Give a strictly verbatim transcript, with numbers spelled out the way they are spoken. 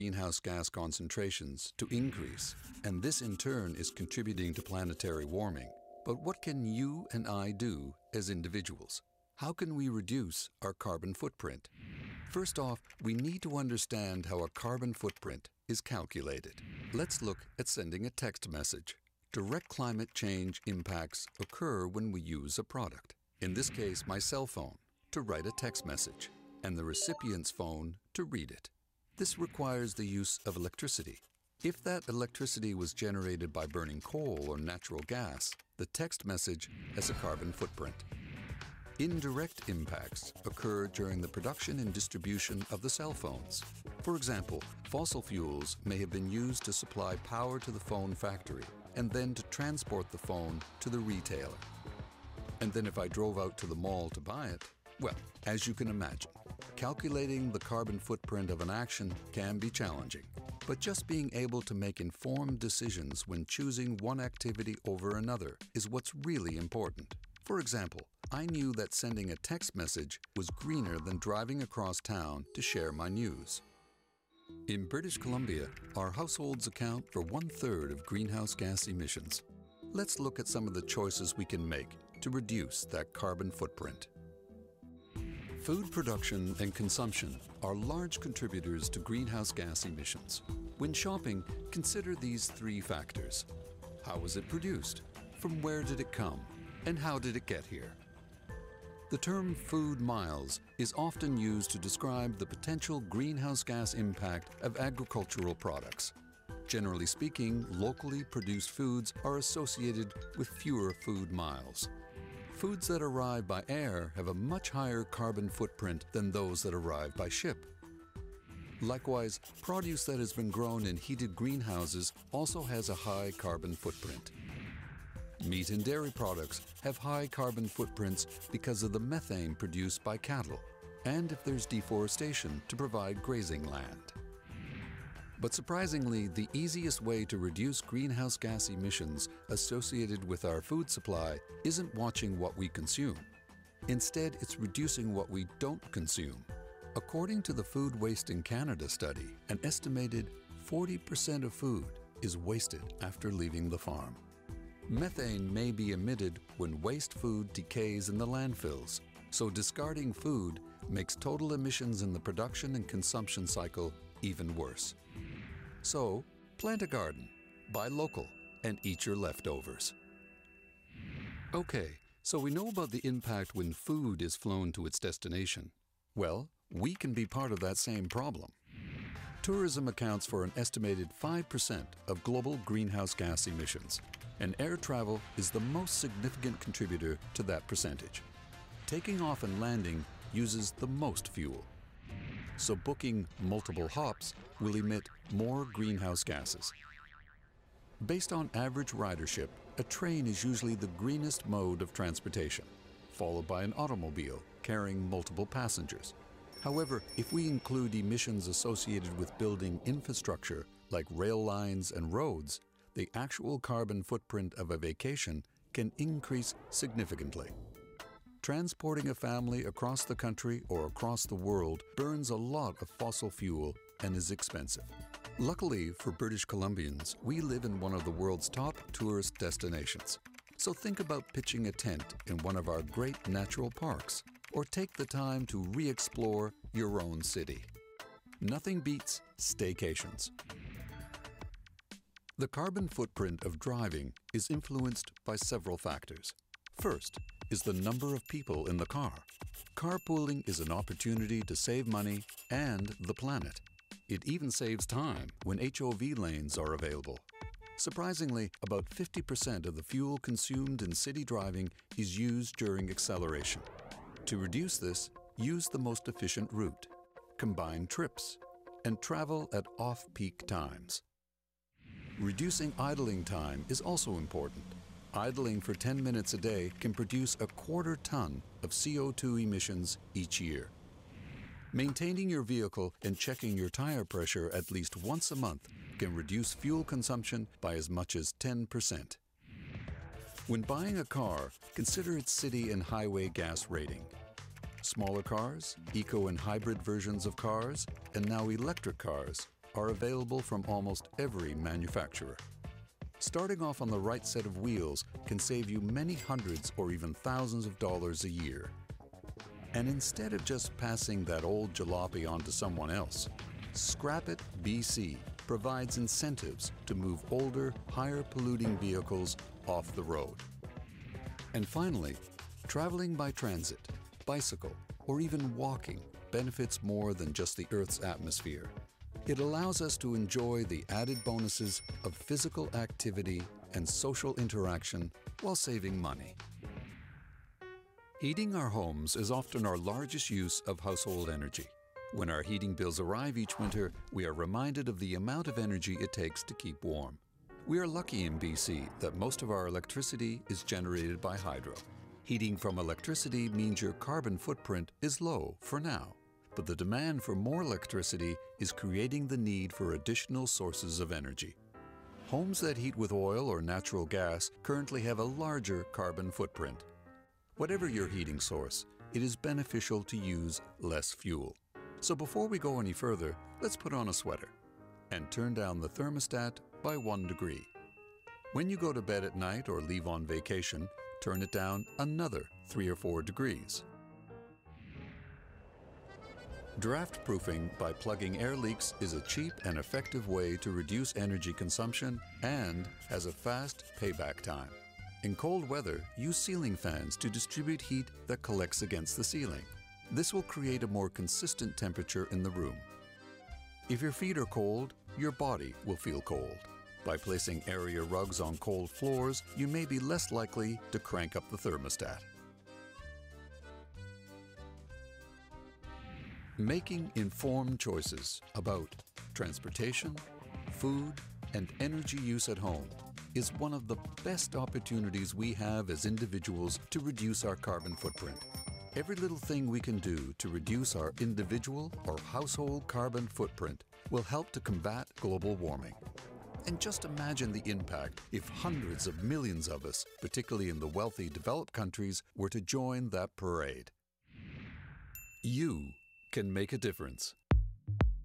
greenhouse gas concentrations to increase, and this in turn is contributing to planetary warming. But what can you and I do as individuals? How can we reduce our carbon footprint? First off, we need to understand how a carbon footprint is calculated. Let's look at sending a text message. Direct climate change impacts occur when we use a product, in this case my cell phone, to write a text message, and the recipient's phone to read it. This requires the use of electricity. If that electricity was generated by burning coal or natural gas, the text message has a carbon footprint. Indirect impacts occur during the production and distribution of the cell phones. For example, fossil fuels may have been used to supply power to the phone factory and then to transport the phone to the retailer. And then if I drove out to the mall to buy it, well, as you can imagine, calculating the carbon footprint of an action can be challenging. But just being able to make informed decisions when choosing one activity over another is what's really important. For example, I knew that sending a text message was greener than driving across town to share my news. In British Columbia, our households account for one-third of greenhouse gas emissions. Let's look at some of the choices we can make to reduce that carbon footprint. Food production and consumption are large contributors to greenhouse gas emissions. When shopping, consider these three factors. How was it produced? From where did it come? And how did it get here? The term food miles is often used to describe the potential greenhouse gas impact of agricultural products. Generally speaking, locally produced foods are associated with fewer food miles. Foods that arrive by air have a much higher carbon footprint than those that arrive by ship. Likewise, produce that has been grown in heated greenhouses also has a high carbon footprint. Meat and dairy products have high carbon footprints because of the methane produced by cattle, and if there's deforestation to provide grazing land. But surprisingly, the easiest way to reduce greenhouse gas emissions associated with our food supply isn't watching what we consume. Instead, it's reducing what we don't consume. According to the Food Waste in Canada study, an estimated forty percent of food is wasted after leaving the farm. Methane may be emitted when waste food decays in the landfills, so discarding food makes total emissions in the production and consumption cycle even worse. So, plant a garden, buy local, and eat your leftovers. Okay, so we know about the impact when food is flown to its destination. Well, we can be part of that same problem. Tourism accounts for an estimated five percent of global greenhouse gas emissions, and air travel is the most significant contributor to that percentage. Taking off and landing uses the most fuel, so booking multiple hops will emit more greenhouse gases. Based on average ridership, a train is usually the greenest mode of transportation, followed by an automobile carrying multiple passengers. However, if we include emissions associated with building infrastructure like rail lines and roads, the actual carbon footprint of a vacation can increase significantly. Transporting a family across the country or across the world burns a lot of fossil fuel and is expensive. Luckily for British Columbians, we live in one of the world's top tourist destinations. So think about pitching a tent in one of our great natural parks, or take the time to re-explore your own city. Nothing beats staycations. The carbon footprint of driving is influenced by several factors. First is the number of people in the car. Carpooling is an opportunity to save money and the planet. It even saves time when H O V lanes are available. Surprisingly, about fifty percent of the fuel consumed in city driving is used during acceleration. To reduce this, use the most efficient route, combine trips, and travel at off-peak times. Reducing idling time is also important. Idling for ten minutes a day can produce a quarter ton of C O two emissions each year. Maintaining your vehicle and checking your tire pressure at least once a month can reduce fuel consumption by as much as ten percent. When buying a car, consider its city and highway gas rating. Smaller cars, eco and hybrid versions of cars, and now electric cars are available from almost every manufacturer. Starting off on the right set of wheels can save you many hundreds or even thousands of dollars a year. And instead of just passing that old jalopy on to someone else, Scrap It B C provides incentives to move older, higher polluting vehicles off the road. And finally, traveling by transit, bicycle, or even walking benefits more than just the Earth's atmosphere. It allows us to enjoy the added bonuses of physical activity and social interaction while saving money. Heating our homes is often our largest use of household energy. When our heating bills arrive each winter, we are reminded of the amount of energy it takes to keep warm. We are lucky in B C that most of our electricity is generated by hydro. Heating from electricity means your carbon footprint is low for now, but the demand for more electricity is creating the need for additional sources of energy. Homes that heat with oil or natural gas currently have a larger carbon footprint. Whatever your heating source, it is beneficial to use less fuel. So before we go any further, let's put on a sweater and turn down the thermostat by one degree. When you go to bed at night or leave on vacation, turn it down another three or four degrees. Draft proofing by plugging air leaks is a cheap and effective way to reduce energy consumption and has a fast payback time. In cold weather, use ceiling fans to distribute heat that collects against the ceiling. This will create a more consistent temperature in the room. If your feet are cold, your body will feel cold. By placing area rugs on cold floors, you may be less likely to crank up the thermostat. Making informed choices about transportation, food, and energy use at home is one of the best opportunities we have as individuals to reduce our carbon footprint. Every little thing we can do to reduce our individual or household carbon footprint will help to combat global warming. And just imagine the impact if hundreds of millions of us, particularly in the wealthy developed countries, were to join that parade. You can make a difference.